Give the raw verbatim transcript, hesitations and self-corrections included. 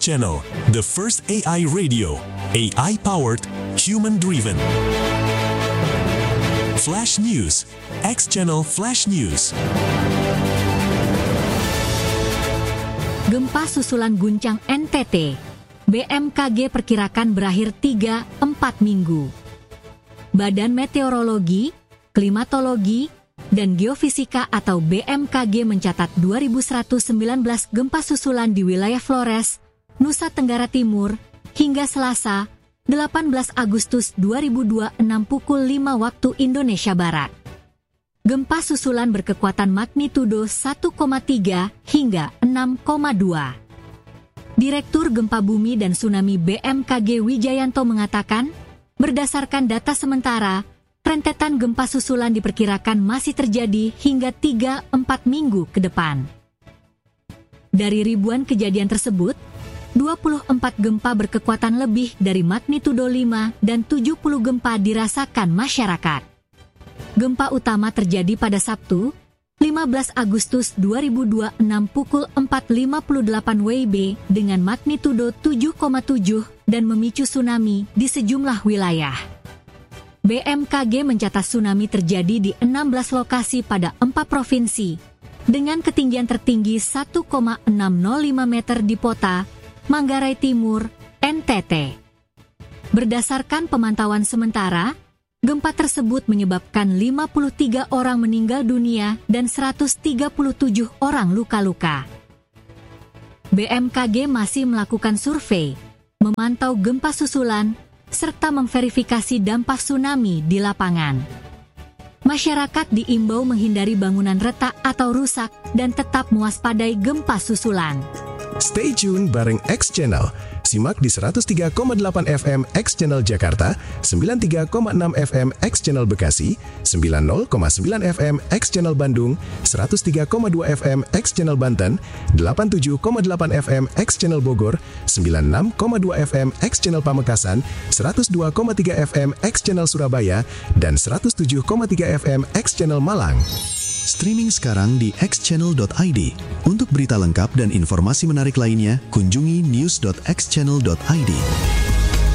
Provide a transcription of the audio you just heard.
Channel, the first A I radio, A I-powered, human-driven. Flash News, X Channel Flash News. Gempa susulan guncang N T T. B M K G perkirakan berakhir tiga sampai empat minggu. Badan Meteorologi, Klimatologi, dan Geofisika atau B M K G mencatat dua ribu seratus sembilan belas gempa susulan di wilayah Flores, Nusa Tenggara Timur, hingga Selasa, delapan belas Agustus dua ribu dua puluh enam pukul lima waktu Indonesia Barat. Gempa susulan berkekuatan magnitudo satu koma tiga hingga enam koma dua. Direktur Gempa Bumi dan Tsunami B M K G Wijayanto mengatakan, berdasarkan data sementara, rentetan gempa susulan diperkirakan masih terjadi hingga tiga sampai empat minggu ke depan. Dari ribuan kejadian tersebut, dua puluh empat gempa berkekuatan lebih dari magnitudo lima dan tujuh puluh gempa dirasakan masyarakat. Gempa utama terjadi pada Sabtu, lima belas Agustus dua ribu dua puluh enam pukul empat lima puluh delapan W B dengan magnitudo tujuh koma tujuh dan memicu tsunami di sejumlah wilayah. B M K G mencatat tsunami terjadi di enam belas lokasi pada empat provinsi, dengan ketinggian tertinggi satu koma enam nol lima meter di Pota, Manggarai Timur, N T T. Berdasarkan pemantauan sementara, gempa tersebut menyebabkan lima puluh tiga orang meninggal dunia dan seratus tiga puluh tujuh orang luka-luka. B M K G masih melakukan survei, memantau gempa susulan, serta memverifikasi dampak tsunami di lapangan. Masyarakat diimbau menghindari bangunan retak atau rusak dan tetap mewaspadai gempa susulan. Stay tune bareng X Channel. Simak di seratus tiga koma delapan F M X Channel Jakarta, sembilan puluh tiga koma enam F M X Channel Bekasi, sembilan puluh koma sembilan F M X Channel Bandung, seratus tiga koma dua F M X Channel Banten, delapan puluh tujuh koma delapan F M X Channel Bogor, sembilan puluh enam koma dua F M X Channel Pamekasan, seratus dua koma tiga F M X Channel Surabaya, dan seratus tujuh koma tiga F M X Channel Malang. Streaming sekarang di x channel dot i d. Untuk berita lengkap dan informasi menarik lainnya, kunjungi news dot x channel dot i d.